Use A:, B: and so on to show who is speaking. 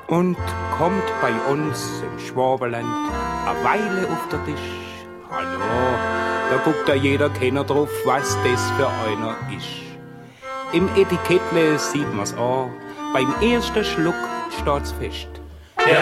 A: Und kommt bei uns im Schwabenland eine Weile auf der Tisch. Hallo, da guckt da jeder Kenner drauf, was das für einer ist. Im Etikettle sieht man's an, beim ersten Schluck steht's fest.